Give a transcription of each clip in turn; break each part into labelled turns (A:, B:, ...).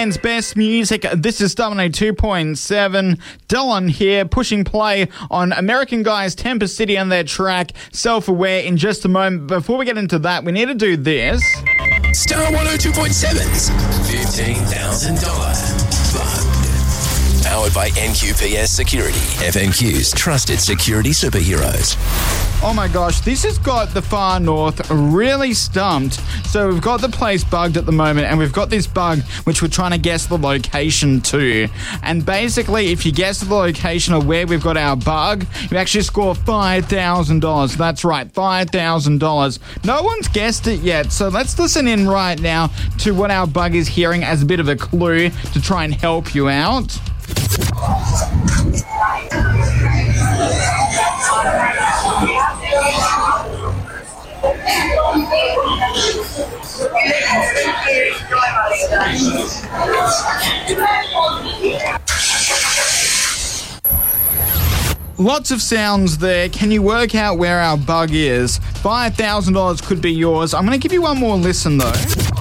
A: Queensland's best music. This is Star 102.7. Dylan here, pushing play on American Guys Tempest City and their track Self-Aware in just a moment. Before we get into that, we need to do this.
B: Star 102.7's $15,000 Bug. Powered by NQPS Security, FNQ's trusted security superheroes.
A: Oh my gosh, this has got the far north really stumped. So we've got the place bugged at the moment, and we've got this bug which we're trying to guess the location to. And basically, if you guess the location of where we've got our bug, you actually score $5,000. That's right, $5,000. No one's guessed it yet, so let's listen in right now to what our bug is hearing as a bit of a clue to try and help you out. Lots of sounds there. Can you work out where our bug is? $5,000 could be yours. I'm going to give you one more listen though.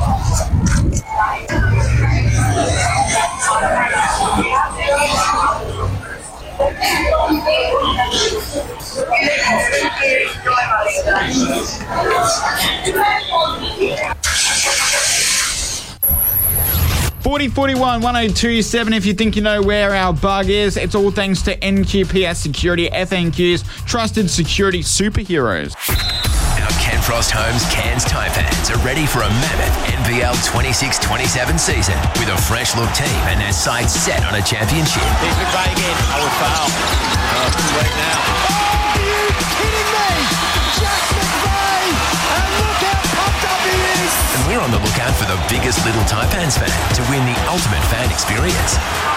A: $4041-1027 if you think you know where our bug is. It's all thanks to NQPS Security, FNQ's trusted security superheroes.
B: Our Ken Frost Homes Cairns Taipans are ready for a mammoth NBL 26-27 season with a fresh look team and their sights set on a championship.
C: Here's McVeigh again. Oh, foul. Too late now.
D: Oh, are you kidding me? Jack McVeigh! And look how pumped up he is!
B: And we're on the lookout for the biggest Little Taipans fan to win the ultimate fan experience.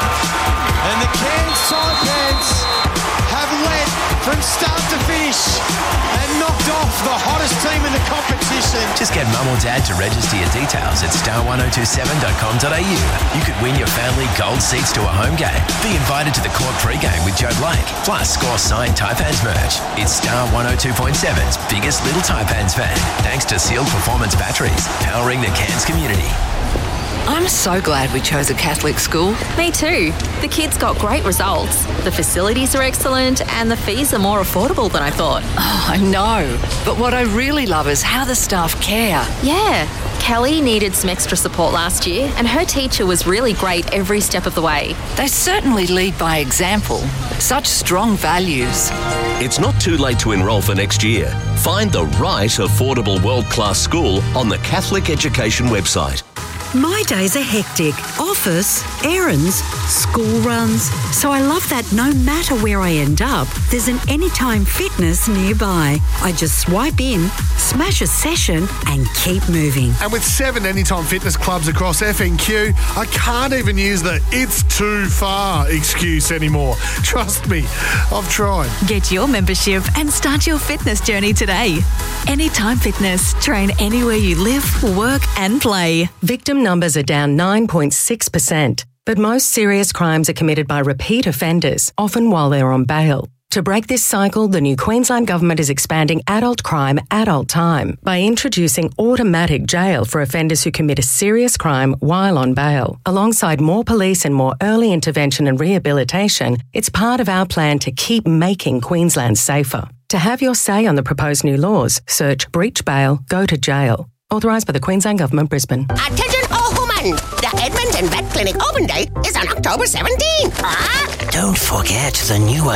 D: And the Cairns Taipans have led from start to finish and knocked off the hottest team in the competition.
B: Just get mum or dad to register your details at star1027.com.au. You could win your family gold seats to a home game. Be invited to the court pre-game with Joe Blake. Plus, score signed Taipans merch. It's Star 102.7's biggest Little Taipans fan. Thanks to Sealed Performance Batteries, powering the Cairns community.
E: I'm so glad we chose a Catholic school.
F: Me too. The kids got great results. The facilities are excellent and the fees are more affordable than I thought.
E: Oh, I know. But what I really love is how the staff care.
F: Yeah. Kelly needed some extra support last year and her teacher was really great every step of the way.
E: They certainly lead by example. Such strong values.
G: It's not too late to enrol for next year. Find the right affordable world-class school on the Catholic Education website.
H: My days are hectic. Office, errands, school runs. So I love that no matter where I end up, there's an Anytime Fitness nearby. I just swipe in, smash a session and keep moving.
I: And with 7 Anytime Fitness clubs across FNQ, I can't even use the "it's too far" excuse anymore. Trust me, I've tried.
J: Get your membership and start your fitness journey today. Anytime Fitness. Train anywhere you live, work and play.
K: Victim numbers are down 9.6%, but most serious crimes are committed by repeat offenders, often while they're on bail. To break this cycle, the new Queensland Government is expanding adult crime, adult time by introducing automatic jail for offenders who commit a serious crime while on bail. Alongside more police and more early intervention and rehabilitation, it's part of our plan to keep making Queensland safer. To have your say on the proposed new laws, search breach bail, go to jail. Authorised by the Queensland Government, Brisbane.
L: Attention all women! The Edmonton Vet Clinic open day is on October 17th.
M: Don't forget the new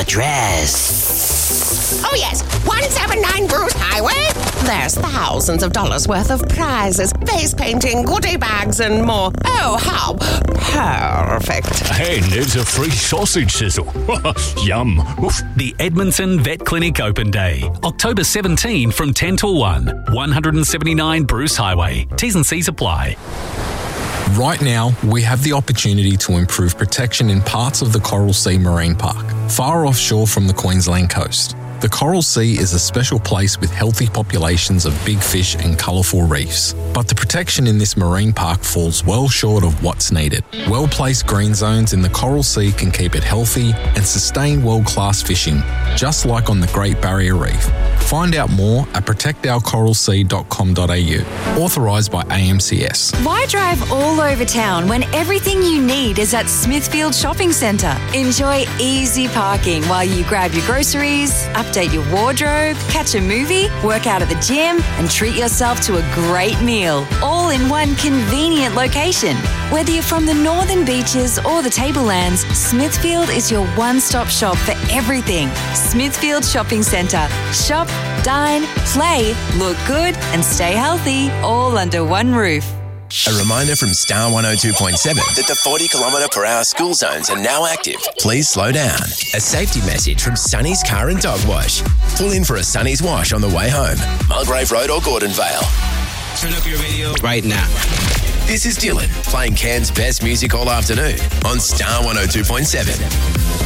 M: address.
L: Oh yes, 179 Bruce Highway. There's thousands of dollars worth of prizes, face painting, goodie bags and more. Oh, how perfect.
N: And there's a free sausage sizzle. Yum. Oof.
O: The Edmonton Vet Clinic Open Day, October 17 from 10 till 1, 179 Bruce Highway. T's and C's apply.
P: Right now, we have the opportunity to improve protection in parts of the Coral Sea Marine Park, far offshore from the Queensland coast. The Coral Sea is a special place with healthy populations of big fish and colourful reefs. But the protection in this marine park falls well short of what's needed. Well-placed green zones in the Coral Sea can keep it healthy and sustain world-class fishing, just like on the Great Barrier Reef. Find out more at protectourcoralsea.com.au. Authorised by AMCS.
M: Why drive all over town when everything you need is at Smithfield Shopping Centre? Enjoy easy parking while you grab your groceries, update your wardrobe, catch a movie, work out at the gym, and treat yourself to a great meal, all in one convenient location. Whether you're from the Northern Beaches or the Tablelands, Smithfield is your one-stop shop for everything. Smithfield Shopping Centre. Shop, dine, play, look good, and stay healthy, all under one roof.
B: A reminder from Star 102.7 that the 40km/h school zones are now active. Please slow down. A safety message from Sunny's Car and Dog Wash. Pull in for a Sunny's Wash on the way home. Mulgrave Road or Gordonvale.
Q: Turn up your radio right now.
B: This is Dylan playing Cairns' best music all afternoon on Star 102.7.